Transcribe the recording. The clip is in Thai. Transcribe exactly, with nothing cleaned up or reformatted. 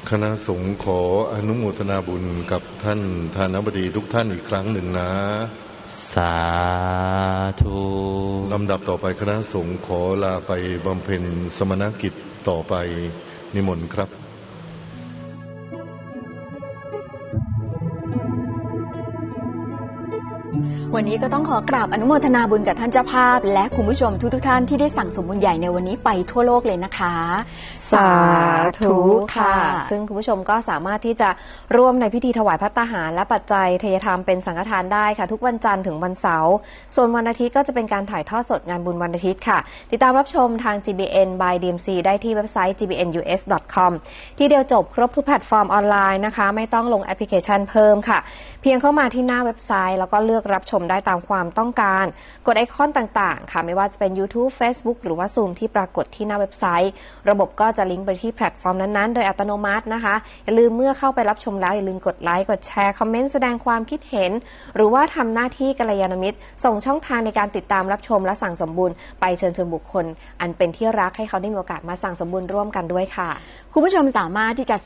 คณะสงฆ์ขออนุโมทนาบุญกับท่านทานบดีทุกท่านอีกครั้งหนึ่งนะสาธุลำดับต่อไปคณะสงฆ์ขอลาไปบำเพ็ญสมณกิจต่อไปนิมนต์ครับวันนี้ก็ต้องขอกราบอนุโมทนาบุญกับท่านเจ้าภาพและคุณผู้ชมทุกๆท่านที่ได้สั่งสมบุญใหญ่ในวันนี้ไปทั่วโลกเลยนะคะสาธุค่ะซึ่งคุณผู้ชมก็สามารถที่จะร่วมในพิธีถวายภัตตาหารและปัจจัยทายธรรมเป็นสังฆทานได้ค่ะทุกวันจันทร์ถึงวันเสาร์ส่วนวันอาทิตย์ก็จะเป็นการถ่ายทอดสดงานบุญวันอาทิตย์ค่ะติดตามรับชมทาง จี บี เอ็น by ดี เอ็ม ซี ได้ที่เว็บไซต์ จี บี เอ็น ยู เอส ดอท คอม ที่เดียวจบครบทุกแพลตฟอร์มออนไลน์นะคะไม่ต้องลงแอปพลิเคชันเพิ่มค่ะเพียงเข้ามาที่หน้าเว็บไซต์แล้วก็เลือกรับชมได้ตามความต้องการกดไอคอนต่างๆค่ะไม่ว่าจะเป็น YouTube Facebook หรือว่า Zoom ที่ปรากฏที่หน้าเว็บไซต์ระบบก็จะลิงก์ไปที่แพลตฟอร์มนั้นๆโดยอัตโนมัตินะคะอย่าลืมเมื่อเข้าไปรับชมแล้วอย่าลืมกดไลค์กดแชร์คอมเมนต์แสดงความคิดเห็นหรือว่าทำหน้าที่กัลยาณมิตรส่งช่องทางในการติดตามรับชมและสั่งสมบุญไปเชิญชวนบุคคลอันเป็นที่รักให้เขาได้มีโอกาสมาสั่งสมบุญร่วมกันด้วยค่ะคุณผู้ชมสามารถที่จะ